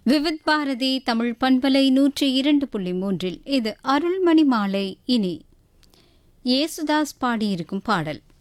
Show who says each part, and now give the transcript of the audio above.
Speaker 1: விவித் பாரதி தமிழ் பண்பலை 102.3 இது அருள்மணி மாலை. இனி ஏசுதாஸ் பாடியிருக்கும் பாடல்.